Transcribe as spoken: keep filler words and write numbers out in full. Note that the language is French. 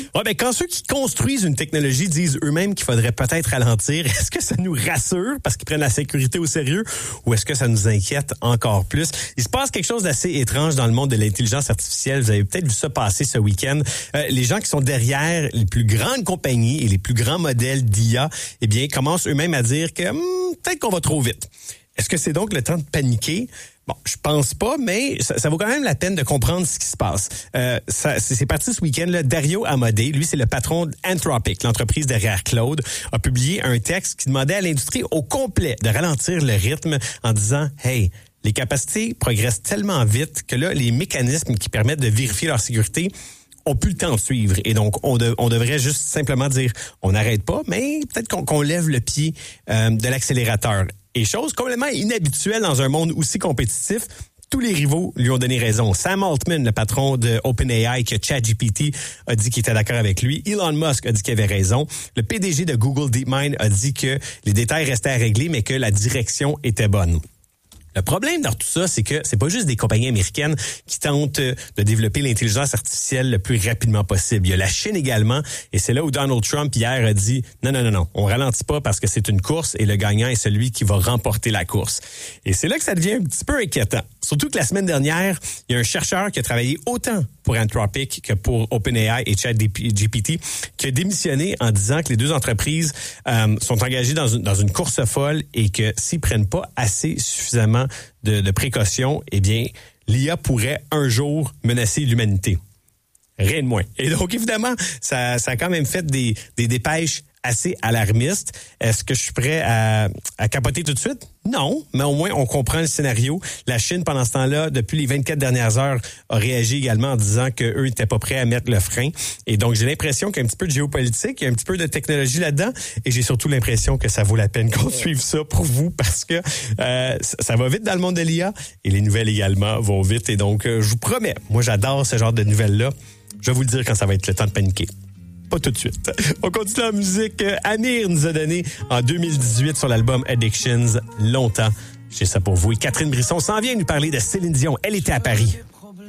Ouais, ben, quand ceux qui construisent une technologie disent eux-mêmes qu'il faudrait peut-être ralentir, est-ce que ça nous rassure parce qu'ils prennent la sécurité au sérieux ou est-ce que ça nous inquiète encore plus? Il se passe quelque chose d'assez étrange dans le monde de l'intelligence artificielle. Vous avez peut-être vu ça passer ce week-end. Euh, les gens qui sont derrière les plus grandes compagnies et les plus grands modèles d'I A, eh bien, commencent eux-mêmes à dire que hmm, peut-être qu'on va trop vite. Est-ce que c'est donc le temps de paniquer? Bon, je pense pas, mais ça, ça vaut quand même la peine de comprendre ce qui se passe. Euh, ça, c'est, c'est parti ce week-end, là. Dario Amodei, lui, c'est le patron d'Anthropic, l'entreprise derrière Claude, a publié un texte qui demandait à l'industrie au complet de ralentir le rythme en disant « Hey, les capacités progressent tellement vite que là, les mécanismes qui permettent de vérifier leur sécurité ont plus le temps de suivre. Et donc, on, de, on devrait juste simplement dire « On n'arrête pas, mais peut-être qu'on, qu'on lève le pied euh, de l'accélérateur. » Et chose complètement inhabituelle dans un monde aussi compétitif, tous les rivaux lui ont donné raison. Sam Altman, le patron de OpenAI, que ChatGPT a dit qu'il était d'accord avec lui. Elon Musk a dit qu'il avait raison. Le P D G de Google DeepMind a dit que les détails restaient à régler, mais que la direction était bonne. Le problème dans tout ça, c'est que c'est pas juste des compagnies américaines qui tentent de développer l'intelligence artificielle le plus rapidement possible. Il y a la Chine également, et c'est là où Donald Trump hier a dit non, non, non, non, on ralentit pas parce que c'est une course et le gagnant est celui qui va remporter la course. Et c'est là que ça devient un petit peu inquiétant. Surtout que la semaine dernière, il y a un chercheur qui a travaillé autant pour Anthropic que pour OpenAI et ChatGPT qui a démissionné en disant que les deux entreprises euh, sont engagées dans une, dans une course folle et que s'ils prennent pas assez suffisamment de, de précautions, eh bien, l'I A pourrait un jour menacer l'humanité. Rien de moins. Et donc, évidemment, ça, ça a quand même fait des, des dépêches assez alarmistes. Est-ce que je suis prêt à, à capoter tout de suite? Non, mais au moins, on comprend le scénario. La Chine, pendant ce temps-là, depuis les vingt-quatre dernières heures, a réagi également en disant qu'eux n'étaient pas prêts à mettre le frein. Et donc, j'ai l'impression qu'il y a un petit peu de géopolitique, il y a un petit peu de technologie là-dedans. Et j'ai surtout l'impression que ça vaut la peine qu'on suive ça pour vous parce que euh, ça va vite dans le monde de l'I A et les nouvelles également vont vite. Et donc, euh, je vous promets, moi, j'adore ce genre de nouvelles-là. Je vais vous le dire quand ça va être le temps de paniquer. Pas tout de suite. On continue en musique. Amir nous a donné en deux mille dix-huit sur l'album Addictions, Longtemps. J'ai ça pour vous. Et Catherine Brisson s'en vient nous parler de Céline Dion. Elle était à Paris.